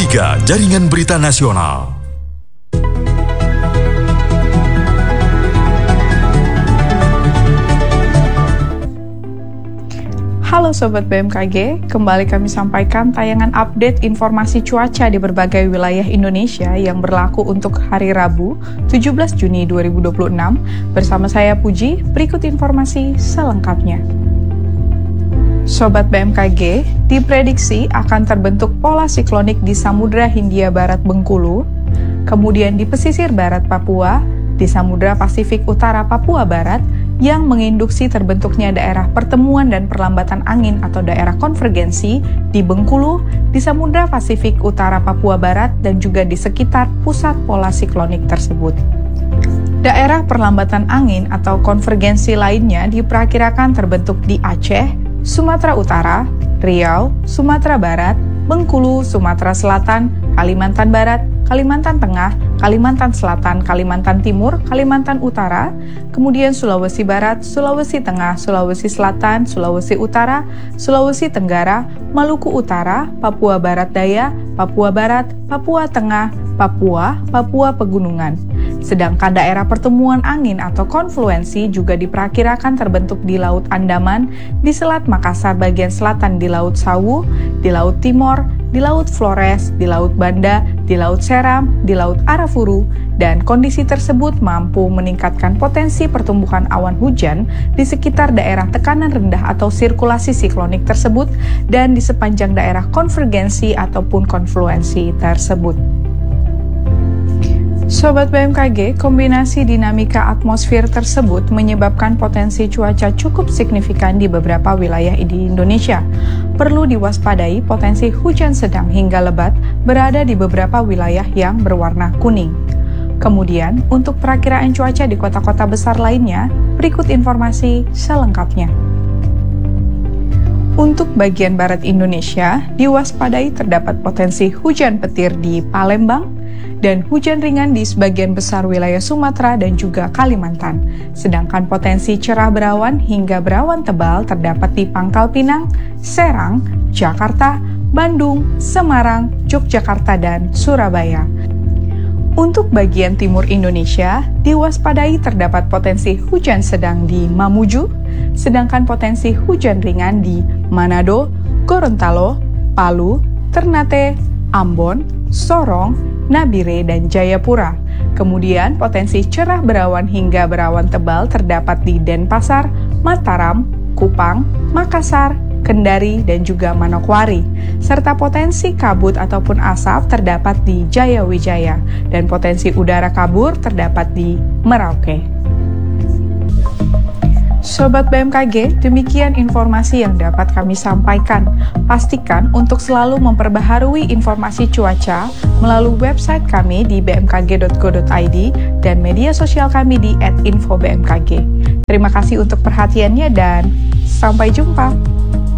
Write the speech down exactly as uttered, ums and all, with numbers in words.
tiga Jaringan Berita Nasional. Halo Sobat B M K G, kembali kami sampaikan tayangan update informasi cuaca di berbagai wilayah Indonesia yang berlaku untuk hari Rabu, tujuh belas Juni dua ribu dua puluh enam. Bersama saya Puji, berikut informasi selengkapnya. Sobat B M K G, diprediksi akan terbentuk pola siklonik di Samudra Hindia Barat Bengkulu, kemudian di pesisir barat Papua, di Samudra Pasifik Utara Papua Barat, yang menginduksi terbentuknya daerah pertemuan dan perlambatan angin atau daerah konvergensi di Bengkulu, di Samudra Pasifik Utara Papua Barat, dan juga di sekitar pusat pola siklonik tersebut. Daerah perlambatan angin atau konvergensi lainnya diperkirakan terbentuk di Aceh, Sumatera Utara, Riau, Sumatera Barat, Bengkulu, Sumatera Selatan, Kalimantan Barat, Kalimantan Tengah, Kalimantan Selatan, Kalimantan Timur, Kalimantan Utara, kemudian Sulawesi Barat, Sulawesi Tengah, Sulawesi Selatan, Sulawesi Utara, Sulawesi Tenggara, Maluku Utara, Papua Barat Daya, Papua Barat, Papua Tengah, Papua, Papua Pegunungan. Sedangkan daerah pertemuan angin atau konfluensi juga diperkirakan terbentuk di Laut Andaman, di Selat Makassar bagian selatan di Laut Sawu, di Laut Timor, di Laut Flores, di Laut Banda, di Laut Seram, di Laut Arafuru, dan kondisi tersebut mampu meningkatkan potensi pertumbuhan awan hujan di sekitar daerah tekanan rendah atau sirkulasi siklonik tersebut dan di sepanjang daerah konvergensi ataupun konfluensi tersebut. Sobat B M K G, kombinasi dinamika atmosfer tersebut menyebabkan potensi cuaca cukup signifikan di beberapa wilayah di Indonesia. Perlu diwaspadai potensi hujan sedang hingga lebat berada di beberapa wilayah yang berwarna kuning. Kemudian, untuk perakiraan cuaca di kota-kota besar lainnya, berikut informasi selengkapnya. Untuk bagian barat Indonesia, diwaspadai terdapat potensi hujan petir di Palembang, dan hujan ringan di sebagian besar wilayah Sumatera dan juga Kalimantan. Sedangkan potensi cerah berawan hingga berawan tebal terdapat di Pangkal Pinang, Serang, Jakarta, Bandung, Semarang, Yogyakarta, dan Surabaya. Untuk bagian timur Indonesia, diwaspadai terdapat potensi hujan sedang di Mamuju, sedangkan potensi hujan ringan di Manado, Gorontalo, Palu, Ternate, Ambon, Sorong, Nabire, dan Jayapura. Kemudian potensi cerah berawan hingga berawan tebal terdapat di Denpasar, Mataram, Kupang, Makassar, Kendari, dan juga Manokwari. Serta potensi kabut ataupun asap terdapat di Jayawijaya dan potensi udara kabur terdapat di Merauke. Sobat B M K G, demikian informasi yang dapat kami sampaikan. Pastikan untuk selalu memperbaharui informasi cuaca melalui website kami di b m k g dot go dot i d dan media sosial kami di et info b m k g. Terima kasih untuk perhatiannya dan sampai jumpa.